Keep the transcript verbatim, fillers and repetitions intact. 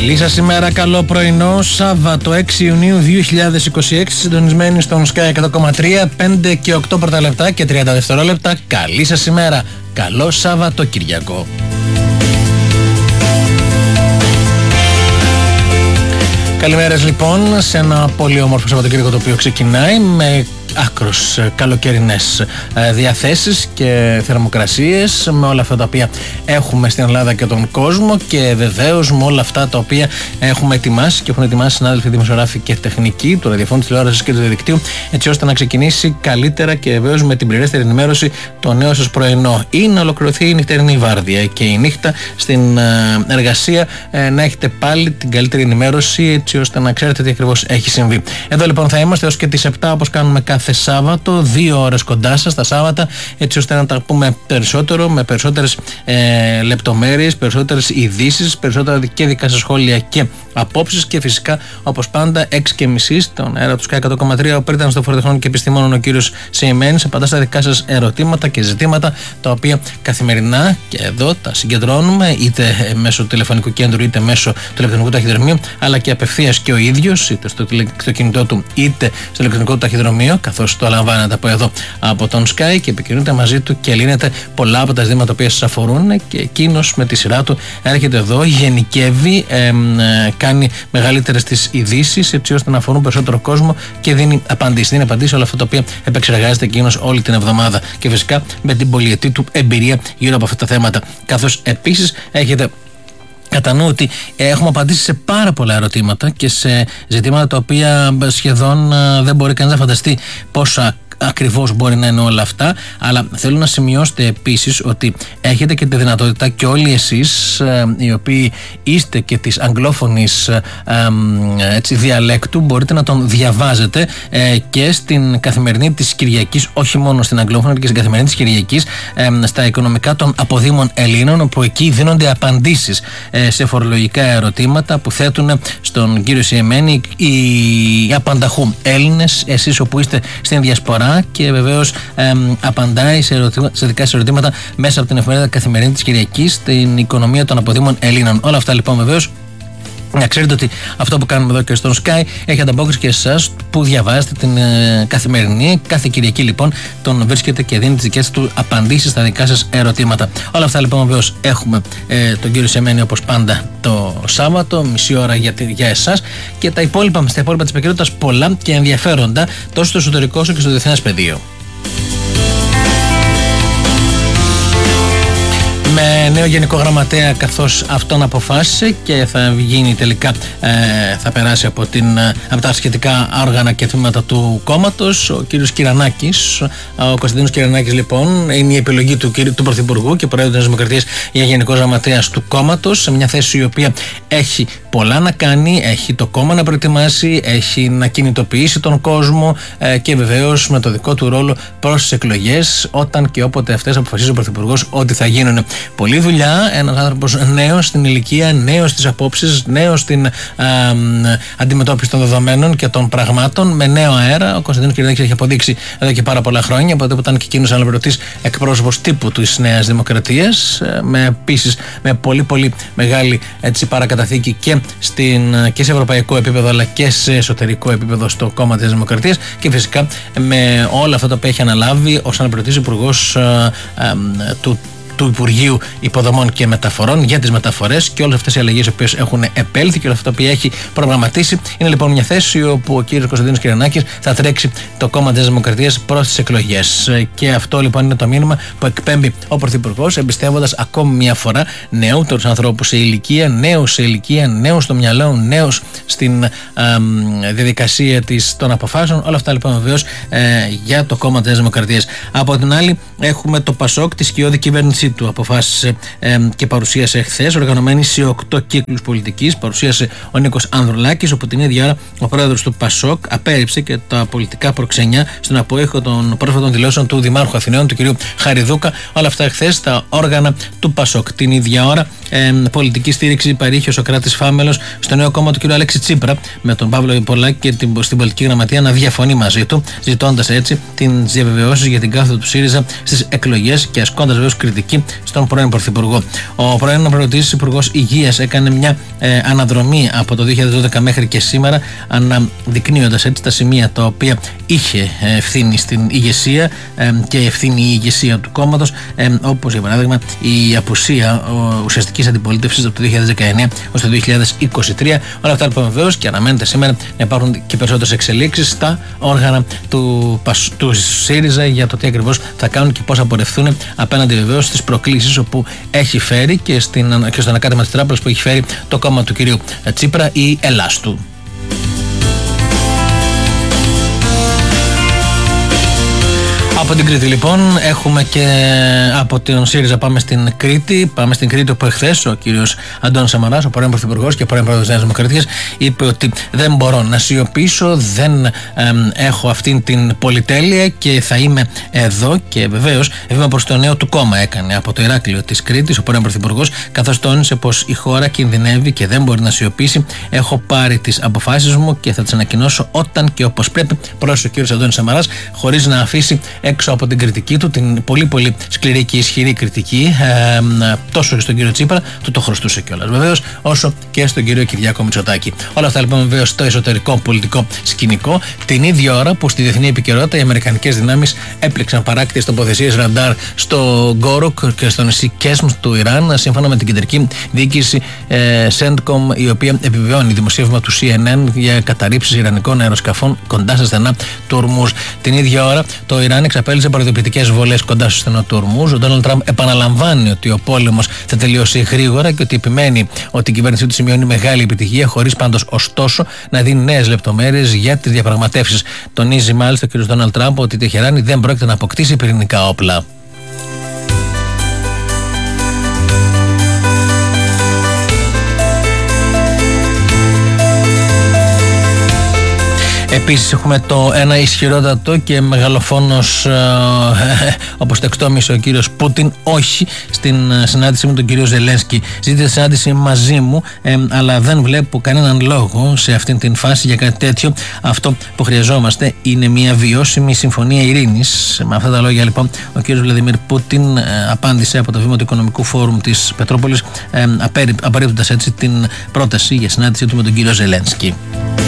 Καλή σας ημέρα, καλό πρωινό, Σάββατο έξι Ιουνίου δύο χιλιάδες είκοσι έξι, συντονισμένοι στον Sky εκατό κόμμα τρία, πέντε και οκτώ πρώτα λεπτά και τριάντα δευτερόλεπτα. Καλή σας ημέρα, καλό Σαββατοκυριακό. Καλημέρες λοιπόν σε ένα πολύ όμορφο Σαββατοκύριακο το οποίο ξεκινάει με άκρως καλοκαιρινές διαθέσεις και θερμοκρασίες, με όλα αυτά τα οποία έχουμε στην Ελλάδα και τον κόσμο και βεβαίως με όλα αυτά τα οποία έχουμε ετοιμάσει και έχουν ετοιμάσει συνάδελφοι δημοσιογράφοι και τεχνικοί του ραδιοφώνου, της τηλεόρασης και του διαδικτύου, έτσι ώστε να ξεκινήσει καλύτερα και βεβαίως με την πληρέστερη ενημέρωση το νέο σας πρωινό ή να ολοκληρωθεί η νυχτερινή βάρδια και η νύχτα στην εργασία να έχετε πάλι την καλύτερη ενημέρωση, έτσι ώστε να ξέρετε τι ακριβώς έχει συμβεί. Εδώ λοιπόν θα είμαστε έως και τις επτά, όπως κάνουμε κάθε Σάββατο, δύο ώρες κοντά σας τα Σάββατα, έτσι ώστε να τα πούμε περισσότερο, με περισσότερες ε, λεπτομέρειες, περισσότερες ειδήσεις, περισσότερα και δικά σας σχόλια και απόψεις και φυσικά όπως πάντα έξι και μισή στον αέρα του Sky εκατό κόμμα τρία, ο πρίτανος των φορτεχνών και επιστημόνων ο κύριος Σεϊμένης απαντά στα δικά σας ερωτήματα και ζητήματα, τα οποία καθημερινά και εδώ τα συγκεντρώνουμε είτε μέσω τηλεφωνικού κέντρου είτε μέσω του ηλεκτρονικού ταχυδρομείου, αλλά και απευθείας και ο ίδιος είτε στο, στο κινητό του είτε στο ηλεκτρονικό του ταχυδρομείο, καθώς το λαμβάνετε από εδώ από τον Sky και επικοινωνείτε μαζί του και λύνετε πολλά από τα ζητήματα που σας αφορούν, και εκείνος με τη σειρά του έρχεται εδώ, γενικεύει, ε, ε, κάνει μεγαλύτερες τις ειδήσεις έτσι ώστε να αφορούν περισσότερο κόσμο και δίνει απαντήσεις. Δίνει απαντήσεις όλα αυτά τα οποία επεξεργάζεται εκείνος όλη την εβδομάδα και φυσικά με την πολυετή του εμπειρία γύρω από αυτά τα θέματα. Καθώς επίσης έχετε κατά νου ότι έχουμε απαντήσει σε πάρα πολλά ερωτήματα και σε ζητήματα τα οποία σχεδόν δεν μπορεί κανείς να φανταστεί πόσα ακριβώς μπορεί να είναι όλα αυτά, αλλά θέλω να σημειώσετε επίσης ότι έχετε και τη δυνατότητα και όλοι εσείς ε, οι οποίοι είστε και της αγγλόφωνης ε, ε, έτσι, διαλέκτου, μπορείτε να τον διαβάζετε ε, και στην καθημερινή της Κυριακής, όχι μόνο στην αγγλόφωνη αλλά και στην καθημερινή της Κυριακής, ε, στα οικονομικά των αποδήμων Ελλήνων, όπου εκεί δίνονται απαντήσεις ε, σε φορολογικά ερωτήματα που θέτουν στον κύριο Σιεμένη οι απανταχού Έλληνες, εσείς όπου είστε στην διασπορά, και βεβαίως ε, απαντάει σε, ερωτημα, σε δικά σας ερωτήματα μέσα από την εφημερίδα Καθημερινή της Κυριακής στην οικονομία των αποδήμων Ελλήνων. Όλα αυτά λοιπόν βεβαίως να ξέρετε ότι αυτό που κάνουμε εδώ και στον Sky έχει ανταπόκριση και σε εσάς που διαβάζετε την ε, Καθημερινή. Κάθε Κυριακή λοιπόν τον βρίσκεται και δίνει τις δικές του απαντήσεις στα δικά σας ερωτήματα. Όλα αυτά λοιπόν βεβαίως έχουμε ε, τον κύριο Σεμένη όπως πάντα το Σάββατο, μισή ώρα για, για εσάς, και τα υπόλοιπα, στα υπόλοιπα της επικαιρότητας πολλά και ενδιαφέροντα τόσο στο εσωτερικό όσο και στο διεθνές πεδίο. Με νέο Γενικό Γραμματέα, καθώς αυτόν αποφάσισε και θα γίνει τελικά, ε, θα περάσει από, την, από τα σχετικά όργανα και τμήματα του κόμματος, ο κύριος Κυρανάκης. Ο Κωνσταντίνος Κυρανάκης λοιπόν είναι η επιλογή του, του Πρωθυπουργού και Προέδρου της Δημοκρατίας για Γενικός Γραμματέας του κόμματος, σε μια θέση η οποία έχει πολλά να κάνει, έχει το κόμμα να προετοιμάσει, έχει να κινητοποιήσει τον κόσμο ε, και βεβαίως με το δικό του ρόλο προς τις εκλογές, όταν και όποτε αυτές αποφασίζει ο Πρωθυπουργός ότι θα γίνουν. Πολλή δουλειά, ένας άνθρωπος νέος στην ηλικία, νέος στις απόψεις, νέος στην α, αντιμετώπιση των δεδομένων και των πραγμάτων, με νέο αέρα. Ο Κωνσταντίνος Κυρανάκης έχει αποδείξει εδώ και πάρα πολλά χρόνια, από τότε που ήταν και εκείνος αναπληρωτής εκπρόσωπος τύπου της Νέας Δημοκρατίας, με επίσης με πολύ πολύ μεγάλη έτσι, παρακαταθήκη και, στην, και σε ευρωπαϊκό επίπεδο αλλά και σε εσωτερικό επίπεδο στο κόμμα της Δημοκρατίας, και φυσικά με όλα αυτά τα που έχει αναλάβει ως αναπληρωτής υπουργός α, α, του του Υπουργείου Υποδομών και Μεταφορών για τις μεταφορές, και όλες αυτές οι αλλαγές οι οποίες έχουν επέλθει και όλα αυτά που έχει προγραμματίσει. Είναι λοιπόν μια θέση όπου ο κύριος Κωνσταντίνος Κυρανάκης θα τρέξει το κόμμα της Δημοκρατίας προς τις εκλογές. Και αυτό λοιπόν είναι το μήνυμα που εκπέμπει ο Πρωθυπουργός, εμπιστεύοντας ακόμη μια φορά νεότερους ανθρώπους σε ηλικία, νέους σε ηλικία, νέους στο μυαλό, νέους στην α, διαδικασία της, των αποφάσεων. Όλα αυτά λοιπόν βεβαίως ε, για το κόμμα της Δημοκρατίας. Από την άλλη, έχουμε το Πασόκ, τη σκιώδη κυβέρνηση του, αποφάσισε ε, και παρουσίασε χθες, οργανωμένη σε οκτώ κύκλους πολιτικής. Παρουσίασε ο Νίκος Ανδρουλάκης, όπου την ίδια ώρα ο πρόεδρος του Πασόκ απέρριψε και τα πολιτικά προξενιά στον απόϊχο των πρόσφατων δηλώσεων του Δημάρχου Αθηναίων, του κ. Χαριδούκα. Όλα αυτά χθες στα όργανα του Πασόκ. Την ίδια ώρα, ε, πολιτική στήριξη παρήχε ο Σωκράτης Φάμελος στο νέο κόμμα του κ. Αλέξη Τσίπρα, με τον Παύλο Ιππολάκη και την, στην πολιτική γραμματεία να διαφωνεί μαζί του, ζητώντας έτσι την διαβεβαιώσεις για την κάθοδο του ΣΥΡΙΖΑ στις εκλογές και ασκώντας βεβαίως κριτική κριτική στον πρώην Πρωθυπουργό. Ο πρώην αναπληρωτής Υπουργός Υγείας έκανε μια ε, αναδρομή από το δύο χιλιάδες δώδεκα μέχρι και σήμερα, αναδεικνύοντας έτσι τα σημεία τα οποία είχε ευθύνη στην ηγεσία ε, και ευθύνη η ηγεσία του κόμματος, ε, όπως για παράδειγμα η απουσία ουσιαστικής αντιπολίτευσης από το δύο χιλιάδες δεκαεννέα ως το δύο χιλιάδες είκοσι τρία. Όλα αυτά λοιπόν βεβαίως, και αναμένεται σήμερα να υπάρχουν και περισσότερες εξελίξεις στα όργανα του, του ΣΥΡΙΖΑ για το τι ακριβώς θα κάνουν και πώς θα πορευθούν απέναντι βεβαίως στις προκλήσεις όπου έχει φέρει και, στην, και στο ανακάτεμα της τράπεζας που έχει φέρει το κόμμα του κυρίου Τσίπρα, η Ελλάστου. Από την Κρήτη λοιπόν έχουμε και από τον ΣΥΡΙΖΑ πάμε στην Κρήτη. Πάμε στην Κρήτη όπου εχθές ο κύριος Αντώνης Σαμαράς, ο πρώην Πρωθυπουργός και πρώην Πρόεδρος της Νέας Δημοκρατίας, είπε ότι δεν μπορώ να σιωπήσω, δεν ε, έχω αυτήν την πολυτέλεια και θα είμαι εδώ. Και βεβαίως βήμα προς το νέο του κόμμα έκανε από το Ηράκλειο της Κρήτης ο πρώην Πρωθυπουργός, καθώς τόνισε πως η χώρα κινδυνεύει και δεν μπορεί να σιωπήσει. Έχω πάρει τις αποφάσεις μου και θα τις ανακοινώσω όταν και όπως πρέπει, πρόσθεσε ο κύριος Αντώνης Σαμαράς, χωρίς να αφήσει έξω από την κριτική του, την πολύ πολύ σκληρή και ισχυρή κριτική, ε, τόσο και στον κύριο Τσίπρα, του το χρωστούσε κιόλας βεβαίως, όσο και στον κύριο Κυριάκο Μητσοτάκη. Όλα αυτά λοιπόν βεβαίως στο εσωτερικό πολιτικό σκηνικό, την ίδια ώρα που στη διεθνή επικαιρότητα οι αμερικανικές δυνάμεις έπληξαν παράκτιες τοποθεσίες ραντάρ στο Γκόροκ και στο νησί Κέσμ του Ιράν, σύμφωνα με την κεντρική διοίκηση ε, Σέντκομ, η οποία επιβεβαιώνει δημοσίευμα του σι εν εν για καταρρήψεις ιρανικών αεροσκαφών κοντά στα στενά του Ορμούζ. Την ίδια ώρα το Ιράν εξαπέλυσε προειδοποιητικές βολές κοντά στο στενό του Ορμούζ. Ο Ντόναλντ Τραμπ επαναλαμβάνει ότι ο πόλεμος θα τελειώσει γρήγορα και ότι επιμένει ότι η κυβέρνησή του σημειώνει μεγάλη επιτυχία, χωρίς πάντως ωστόσο να δίνει νέες λεπτομέρειες για τις διαπραγματεύσεις. Τονίζει μάλιστα ο κ. Ντόναλντ Τραμπ ότι η Τεχεράνη δεν πρόκειται να αποκτήσει πυρηνικά όπλα. Επίσης έχουμε το ένα ισχυρότατο και μεγαλοφόνος, ε, όπως το εκτόμησε ο κύριος Πούτιν, όχι στην συνάντηση με τον κύριο Ζελένσκι. Ζήτησε συνάντηση μαζί μου, ε, αλλά δεν βλέπω κανέναν λόγο σε αυτήν την φάση για κάτι τέτοιο. Αυτό που χρειαζόμαστε είναι μια βιώσιμη συμφωνία ειρήνης. Με αυτά τα λόγια λοιπόν ο κύριος Βλαντιμίρ Πούτιν ε, απάντησε από το βήμα του Οικονομικού Φόρουμ της Πετρούπολης, ε, απορρίπτοντας έτσι την πρόταση για συνάντησή του με τον κύριο Ζελένσκι.